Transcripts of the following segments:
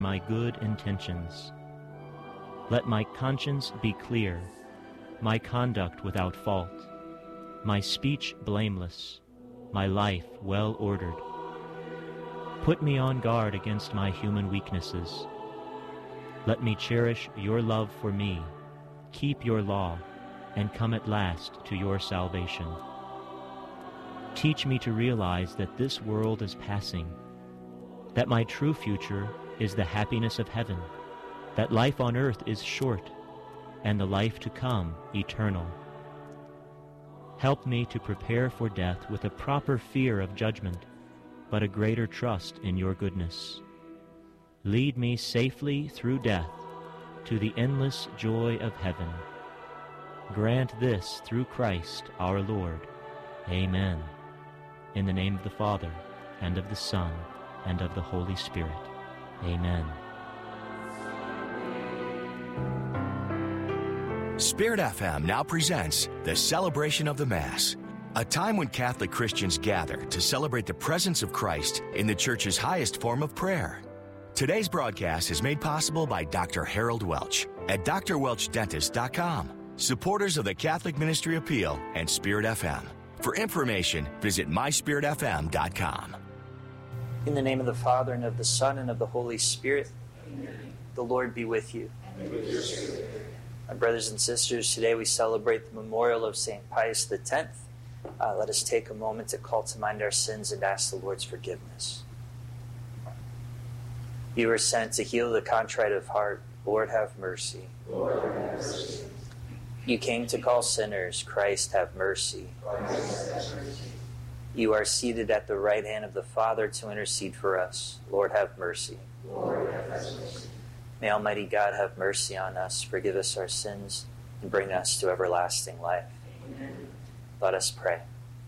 my good intentions. Let my conscience be clear, my conduct without fault, my speech blameless, my life well ordered. Put me on guard against my human weaknesses. Let me cherish your love for me, keep your law, and come at last to your salvation. Teach me to realize that this world is passing, that my true future is the happiness of heaven, that life on earth is short, and the life to come eternal. Help me to prepare for death with a proper fear of judgment, but a greater trust in your goodness. Lead me safely through death to the endless joy of heaven. Grant this through Christ our Lord. Amen. In the name of the Father, and of the Son, and of the Holy Spirit. Amen. Spirit FM now presents the Celebration of the Mass, a time when Catholic Christians gather to celebrate the presence of Christ in the Church's highest form of prayer. Today's broadcast is made possible by Dr. Harold Welch at drwelchdentist.com, supporters of the Catholic Ministry Appeal and Spirit FM. For information, visit myspiritfm.com. In the name of the Father, and of the Son, and of the Holy Spirit, Amen. The Lord be with you. And with your spirit. My brothers and sisters, today we celebrate the memorial of St. Pius X. Let us take a moment to call to mind our sins and ask the Lord's forgiveness. You were sent to heal the contrite of heart. Lord, have mercy. Lord, have mercy. You came to call sinners. Christ, have mercy. Christ, have mercy. You are seated at the right hand of the Father to intercede for us. Lord, have mercy. Lord, have mercy. May Almighty God have mercy on us, forgive us our sins, and bring us to everlasting life. Amen. Let us pray.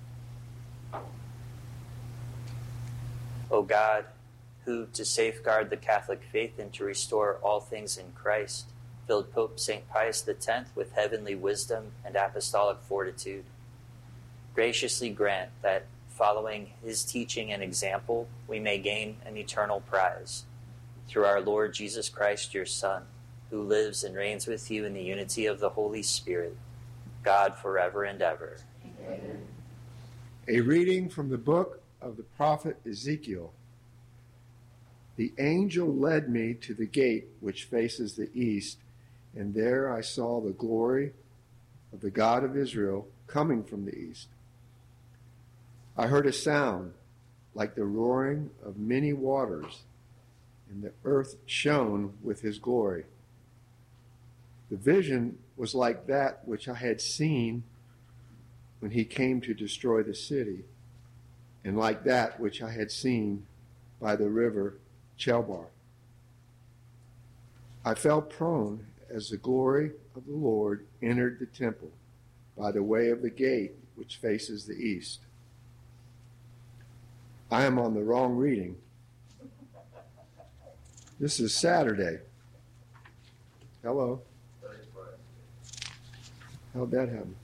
O God, who, to safeguard the Catholic faith and to restore all things in Christ, filled Pope St. Pius X with heavenly wisdom and apostolic fortitude, graciously grant that, following his teaching and example, we may gain an eternal prize. Through our Lord Jesus Christ, your Son, who lives and reigns with you in the unity of the Holy Spirit, God forever and ever. Amen. A reading from the book of the prophet Ezekiel. The angel led me to the gate which faces the east, and there I saw the glory of the God of Israel coming from the east. I heard a sound like the roaring of many waters, and the earth shone with his glory. The vision was like that which I had seen when he came to destroy the city, and like that which I had seen by the river Chebar. I fell prone as the glory of the Lord entered the temple by the way of the gate which faces the east. I am on the wrong reading. This is Saturday. Hello. How'd that happen?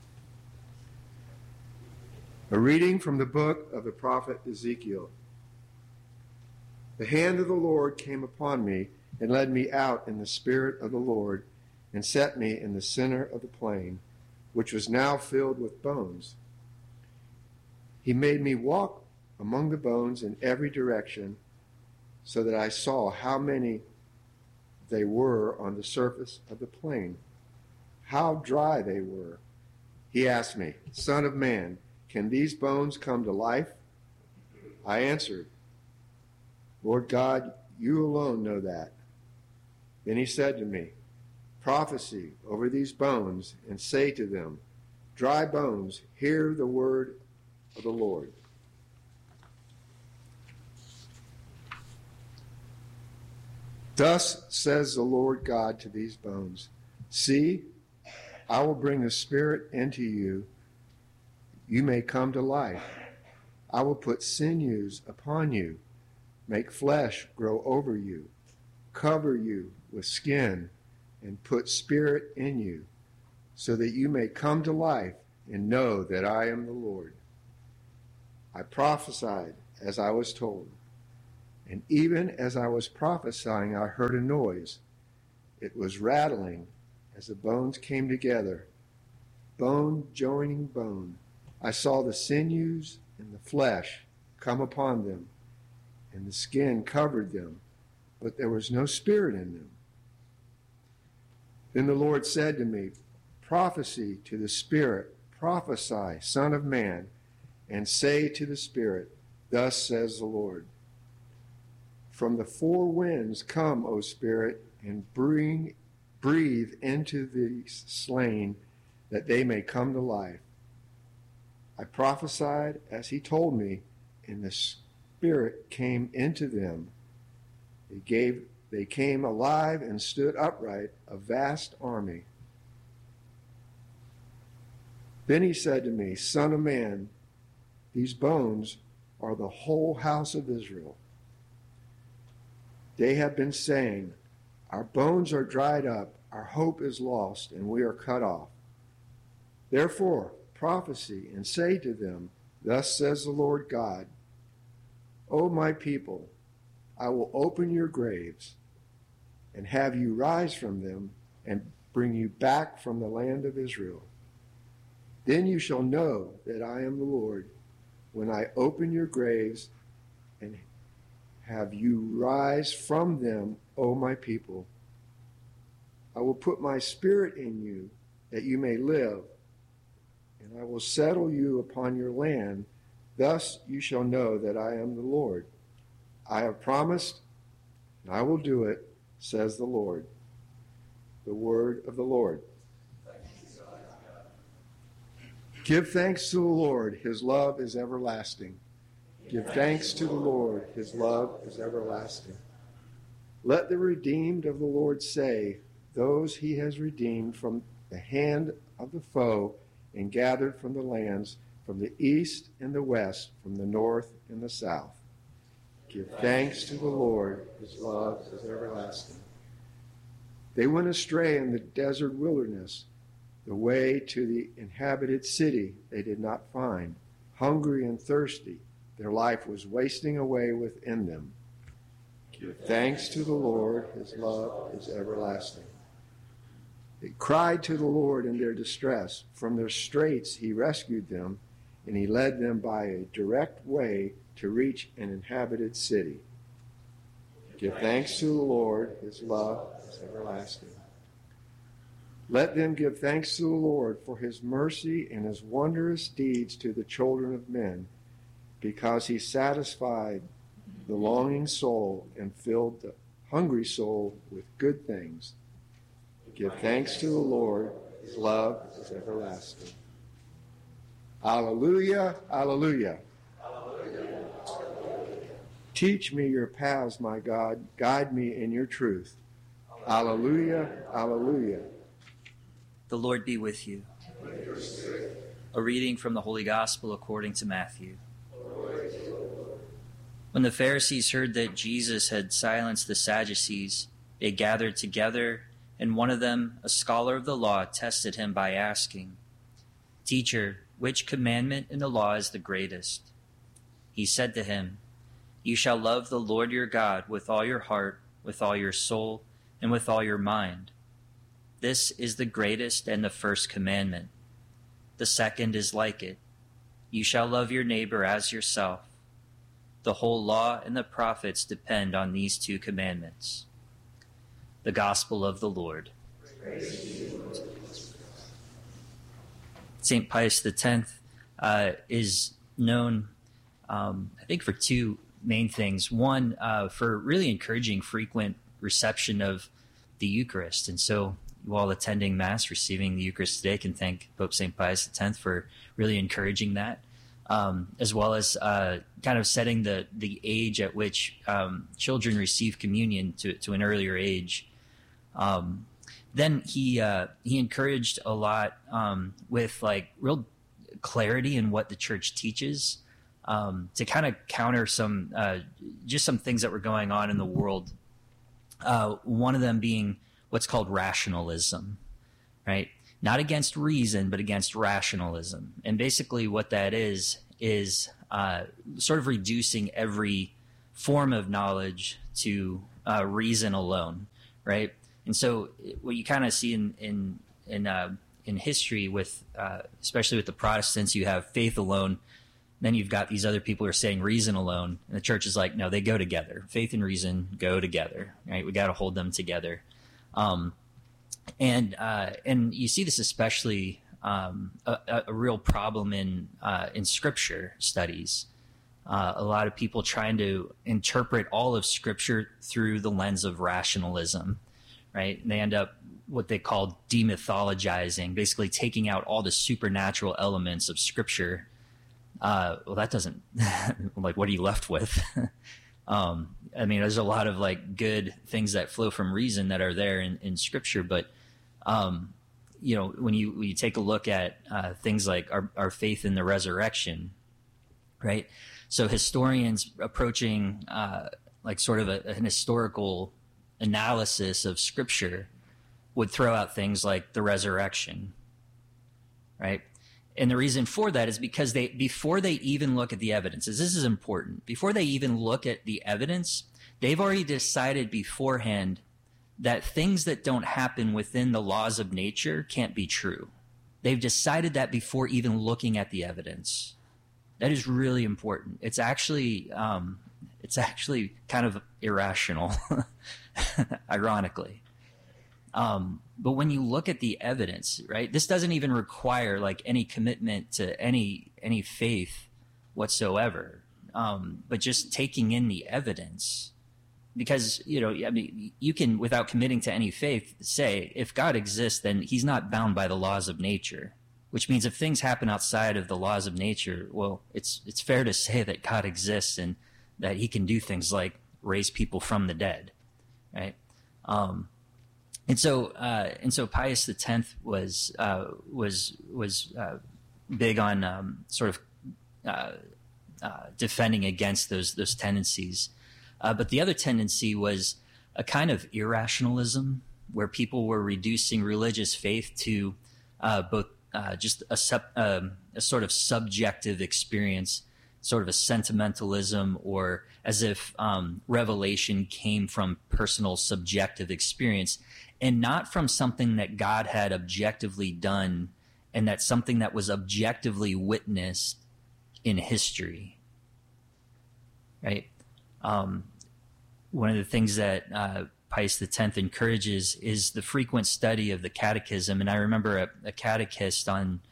A reading from the book of the prophet Ezekiel. The hand of the Lord came upon me and led me out in the spirit of the Lord and set me in the center of the plain, which was now filled with bones. He made me walk among the bones in every direction, so that I saw how many they were on the surface of the plain, how dry they were. He asked me, Son of man, can these bones come to life? I answered, Lord God, you alone know that. Then he said to me, prophesy over these bones and say to them, dry bones, hear the word of the Lord. Thus says the Lord God to these bones, see, I will bring the Spirit into you. You may come to life. I will put sinews upon you, make flesh grow over you, cover you with skin, and put spirit in you, so that you may come to life and know that I am the Lord. I prophesied as I was told, And even as I was prophesying, I heard a noise. It was rattling as the bones came together, bone joining bone. I saw the sinews and the flesh come upon them, and the skin covered them, but there was no spirit in them. Then the Lord said to me, prophesy to the spirit, prophesy, Son of Man, and say to the spirit, thus says the Lord. From the four winds come, O Spirit, and breathe into the slain, that they may come to life. I prophesied as he told me, and the Spirit came into them. They came alive and stood upright, a vast army. Then he said to me, Son of man, these bones are the whole house of Israel. They have been saying, our bones are dried up, our hope is lost, and we are cut off. Therefore, prophesy and say to them, thus says the Lord God, O my people, I will open your graves and have you rise from them and bring you back from the land of Israel. Then you shall know that I am the Lord when I open your graves and have you rise from them, O my people. I will put my spirit in you that you may live, and I will settle you upon your land. Thus you shall know that I am the Lord. I have promised, and I will do it, says the Lord. The word of the Lord. Give thanks to the Lord, his love is everlasting. Give thanks to the Lord, his love is everlasting. Let the redeemed of the Lord say, those he has redeemed from the hand of the foe and gathered from the lands, from the east and the west, from the north and the south. Give thanks to the Lord, his love is everlasting. They went astray in the desert wilderness. The way to the inhabited city they did not find. Hungry and thirsty, their life was wasting away within them. Give thanks to the Lord, his love is everlasting. They cried to the Lord in their distress. From their straits he rescued them, and he led them by a direct way to reach an inhabited city. Give thanks to the Lord, his love is everlasting. Let them give thanks to the Lord for his mercy and his wondrous deeds to the children of men, because he satisfied the longing soul and filled the hungry soul with good things. Give thanks to the Lord, his love is everlasting. Alleluia, alleluia. Alleluia. Teach me your paths, my God. Guide me in your truth. Alleluia, alleluia. The Lord be with you. A reading from the Holy Gospel according to Matthew. When the Pharisees heard that Jesus had silenced the Sadducees, they gathered together, and one of them, a scholar of the law, tested him by asking, Teacher, which commandment in the law is the greatest? He said to him, You shall love the Lord your God with all your heart, with all your soul, and with all your mind. This is the greatest and the first commandment. The second is like it. You shall love your neighbor as yourself. The whole law and the prophets depend on these two commandments. The Gospel of the Lord. St. Pius X is known, I think, for two main things. One, for really encouraging frequent reception of the Eucharist. And so you all attending Mass, receiving the Eucharist today, can thank Pope St. Pius X for really encouraging that, as well as kind of setting the age at which children receive communion to an earlier age. Then he encouraged a lot with like real clarity in what the Church teaches, to kind of counter some things that were going on in the world. One of them being what's called rationalism, right? Not against reason, but against rationalism. And basically what that is sort of reducing every form of knowledge to reason alone, right? And so what you kind of see in history with, especially with the Protestants, you have faith alone. Then you've got these other people who are saying reason alone. And the church is like, no, they go together. Faith and reason go together, right? We got to hold them together. And you see this especially a real problem in Scripture studies. A lot of people trying to interpret all of Scripture through the lens of rationalism, right? And they end up what they call demythologizing, basically taking out all the supernatural elements of Scripture. Well, that doesn't, like, what are you left with? I mean, there's a lot of like good things that flow from reason that are there in Scripture, but you know, when you take a look at things like our faith in the resurrection, right? So historians approaching like sort of an historical analysis of Scripture would throw out things like the resurrection, right? And the reason for that is because before they even look at the evidence, this is important, before they even look at the evidence, they've already decided beforehand that things that don't happen within the laws of nature can't be true. They've decided that before even looking at the evidence. That is really important. It's actually kind of irrational, ironically. But when you look at the evidence, right, this doesn't even require like any commitment to any faith whatsoever. But just taking in the evidence, because, you know, I mean, you can, without committing to any faith, say if God exists, then he's not bound by the laws of nature, which means if things happen outside of the laws of nature, well, it's fair to say that God exists and that he can do things like raise people from the dead, right? And so Pius X was big on sort of defending against those tendencies. But the other tendency was a kind of irrationalism, where people were reducing religious faith to both just a sort of subjective experience, sort of a sentimentalism, or as if revelation came from personal subjective experience and not from something that God had objectively done, and that's something that was objectively witnessed in history, right? One of the things that Pius X encourages is the frequent study of the Catechism. And I remember a catechist on,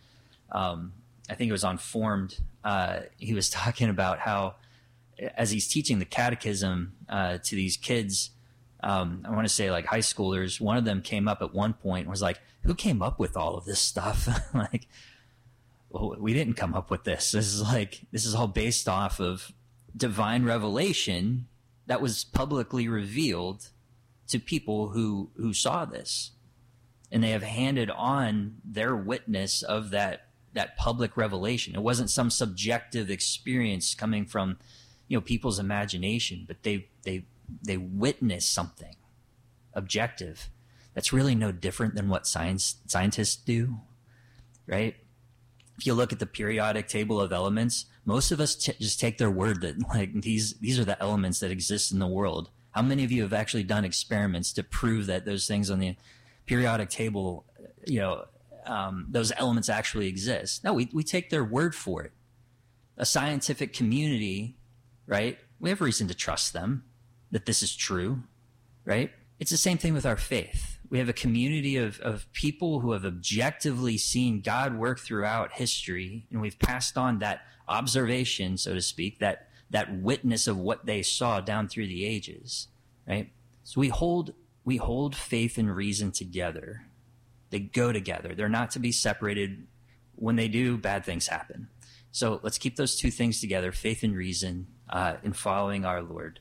I think it was on Formed, he was talking about how, as he's teaching the Catechism to these kids, I want to say like high schoolers, one of them came up at one point and was like, who came up with all of this stuff? Like, well, we didn't come up with this. This is all based off of divine revelation that was publicly revealed to people who saw this, and they have handed on their witness of that public revelation. It wasn't some subjective experience coming from, you know, people's imagination, but they witnessed something objective. That's really no different than what scientists do, right? If you look at the periodic table of elements, most of us just take their word that like these are the elements that exist in the world. How many of you have actually done experiments to prove that those things on the periodic table, you know, those elements actually exist? No, we take their word for it. A scientific community, right? We have reason to trust them that this is true, right? It's the same thing with our faith. We have a community of people who have objectively seen God work throughout history, and we've passed on that observation, so to speak, that witness of what they saw down through the ages, right? So we hold faith and reason together. They go together. They're not to be separated. When they do, bad things happen. So let's keep those two things together, faith and reason, in following our Lord.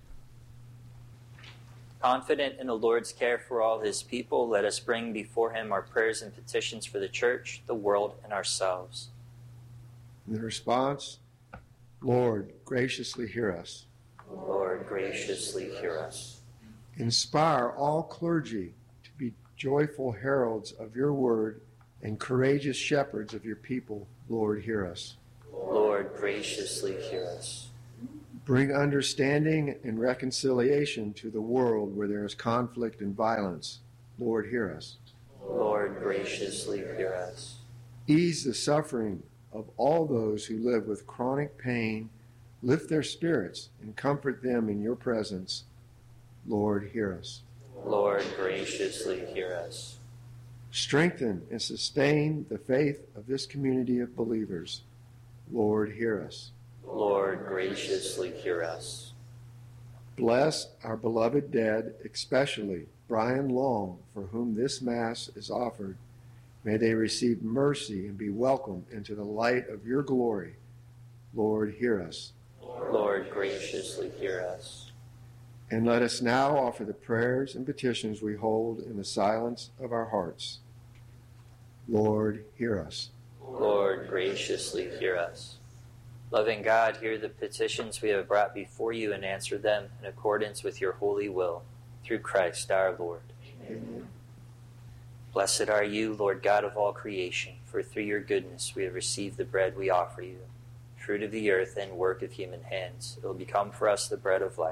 Confident in the Lord's care for all his people, let us bring before him our prayers and petitions for the church, the world, and ourselves. In the response, Lord, graciously hear us. Lord, graciously hear us. Inspire all clergy to be joyful heralds of your word and courageous shepherds of your people. Lord, hear us. Lord, graciously hear us. Bring understanding and reconciliation to the world where there is conflict and violence. Lord, hear us. Lord, graciously hear us. Ease the suffering of all those who live with chronic pain. Lift their spirits and comfort them in your presence. Lord, hear us. Lord, graciously hear us. Strengthen and sustain the faith of this community of believers. Lord, hear us. Lord, graciously hear us. Bless our beloved dead, especially Brian Long, for whom this Mass is offered. May they receive mercy and be welcomed into the light of your glory. Lord, hear us. Lord, graciously hear us. And let us now offer the prayers and petitions we hold in the silence of our hearts. Lord, hear us. Lord, graciously hear us. Loving God, hear the petitions we have brought before you and answer them in accordance with your holy will, through Christ our Lord. Amen. Blessed are you, Lord God of all creation, for through your goodness we have received the bread we offer you, fruit of the earth and work of human hands. It will become for us the bread of life.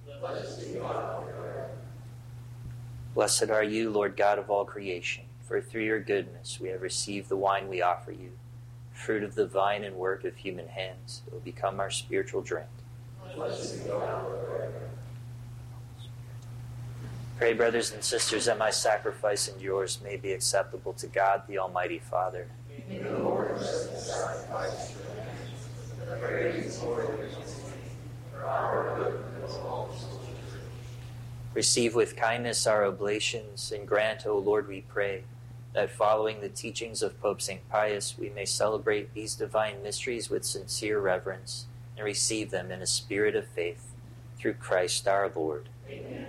Blessed are you, Lord God of all creation, for through your goodness we have received the wine we offer you, fruit of the vine and work of human hands. It will become our spiritual drink. Pray, brothers and sisters, that my sacrifice and yours may be acceptable to God, the Almighty Father. May the Lord accept the sacrifice for the praise and for our good and of all souls. Receive with kindness our oblations, and grant, O Lord, we pray, that following the teachings of Pope St. Pius, we may celebrate these divine mysteries with sincere reverence and receive them in a spirit of faith, through Christ our Lord. Amen.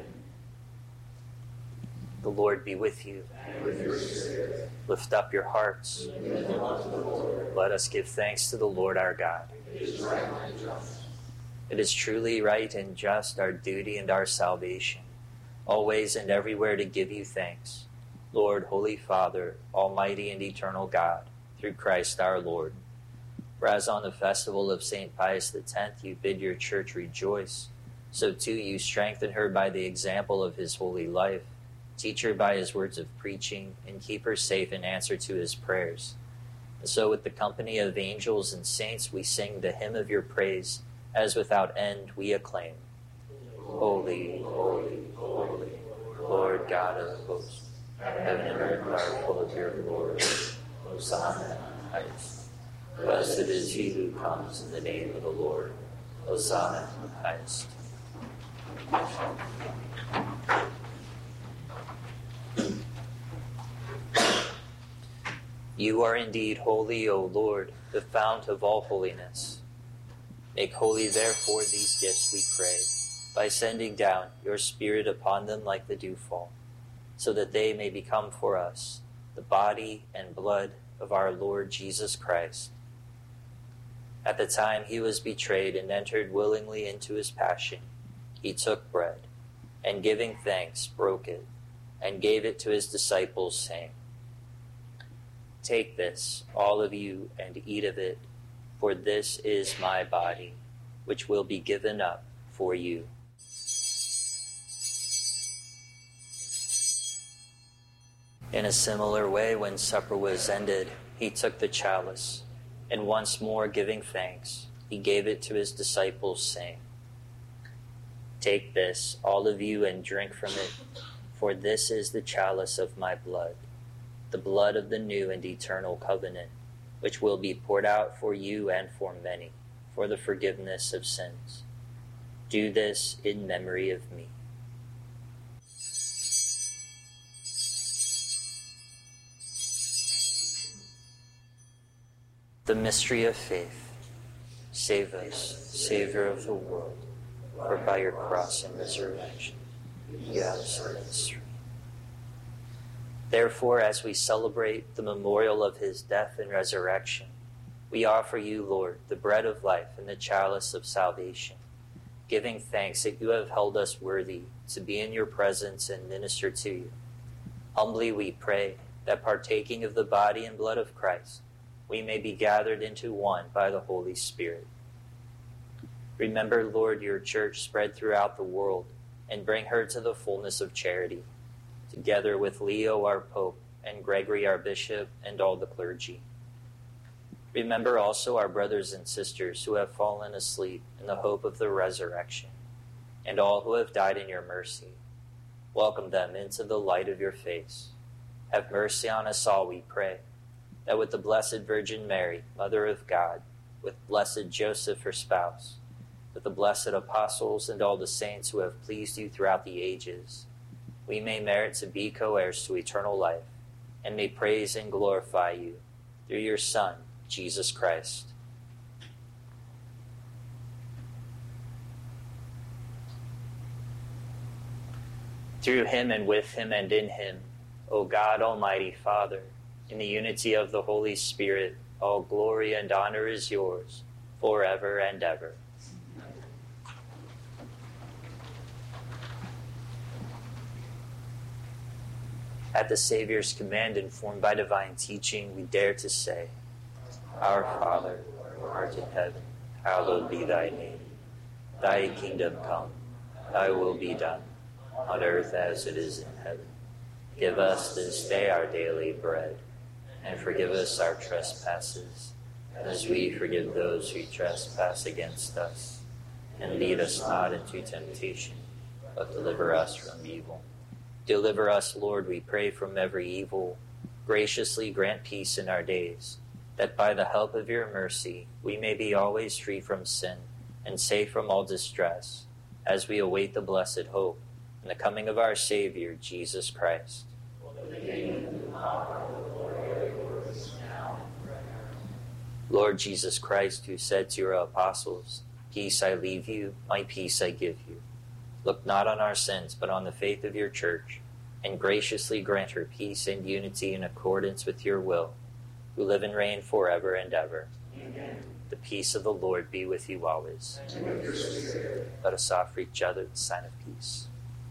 The Lord be with you. And with your spirit. Lift up your hearts. Let us give thanks to the Lord our God. It is right and just. It is truly right and just, our duty and our salvation, always and everywhere to give you thanks, Lord, Holy Father, Almighty and eternal God, through Christ our Lord. For as on the festival of St. Pius X you bid your church rejoice, so too you strengthen her by the example of his holy life, teach her by his words of preaching, and keep her safe in answer to his prayers. And so with the company of angels and saints we sing the hymn of your praise, as without end we acclaim. Holy, holy, holy, Lord God of hosts, heaven and earth are full of your glory. Hosanna in the highest. Blessed is he who comes in the name of the Lord. Hosanna in the highest. You are indeed holy, O Lord, the fount of all holiness. Make holy, therefore, these gifts, we pray, by sending down your Spirit upon them like the dewfall, so that they may become for us the body and blood of our Lord Jesus Christ. At the time he was betrayed and entered willingly into his passion, he took bread, and giving thanks, broke it, and gave it to his disciples, saying, Take this, all of you, and eat of it, for this is my body, which will be given up for you. In a similar way, when supper was ended, he took the chalice, and once more giving thanks, he gave it to his disciples, saying, Take this, all of you, and drink from it, for this is the chalice of my blood, the blood of the new and eternal covenant, which will be poured out for you and for many, for the forgiveness of sins. Do this in memory of me. The mystery of faith. Save us, Savior of the world, for by your cross and resurrection, you have set us free. Therefore, as we celebrate the memorial of his death and resurrection, we offer you, Lord, the bread of life and the chalice of salvation, giving thanks that you have held us worthy to be in your presence and minister to you. Humbly we pray that, partaking of the body and blood of Christ, we may be gathered into one by the Holy Spirit. Remember, Lord, your church spread throughout the world, and bring her to the fullness of charity, together with Leo, our Pope, and Gregory, our Bishop, and all the clergy. Remember also our brothers and sisters who have fallen asleep in the hope of the resurrection, and all who have died in your mercy. Welcome them into the light of your face. Have mercy on us all, we pray, that with the Blessed Virgin Mary, Mother of God, with blessed Joseph, her spouse, with the blessed apostles and all the saints who have pleased you throughout the ages, we may merit to be co-heirs to eternal life, and may praise and glorify you through your Son, Jesus Christ. Through him and with him and in him, O God, Almighty Father, in the unity of the Holy Spirit, all glory and honor is yours, forever and ever. At the Savior's command, informed by divine teaching, we dare to say, Our Father, who art in heaven, hallowed be thy name. Thy kingdom come, thy will be done, on earth as it is in heaven. Give us this day our daily bread, and forgive us our trespasses, as we forgive those who trespass against us. And lead us not into temptation, but deliver us from evil. Deliver us, Lord, we pray, from every evil. Graciously grant peace in our days, that by the help of your mercy we may be always free from sin and safe from all distress, as we await the blessed hope and the coming of our Savior, Jesus Christ. Lord Jesus Christ, who said to your apostles, Peace I leave you, my peace I give you, look not on our sins, but on the faith of your church, and graciously grant her peace and unity in accordance with your will, who live and reign forever and ever. Amen. The peace of the Lord be with you always. And with your spirit. Let us offer each other the sign of peace.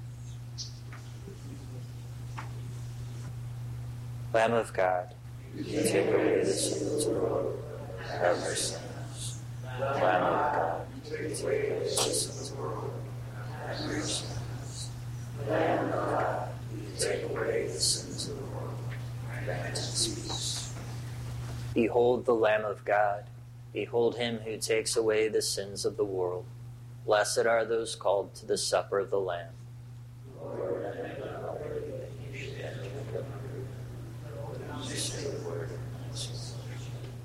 Lamb of God, you take away the sins of the world, have mercy on us. Lamb of God, you take away the sins of the world, have mercy on us. Lamb of God, you take away the sins of the world, grant us peace. Behold the Lamb of God. Behold him who takes away the sins of the world. Blessed are those called to the supper of the Lamb.